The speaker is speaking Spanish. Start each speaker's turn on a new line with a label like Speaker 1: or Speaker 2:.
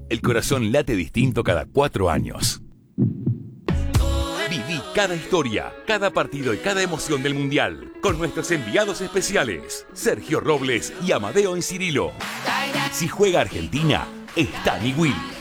Speaker 1: El corazón late distinto cada 4 años. Viví cada historia, cada partido y cada emoción del Mundial con nuestros enviados especiales, Sergio Robles y Amadeo Encirilo. Si juega Argentina, está Nigüil.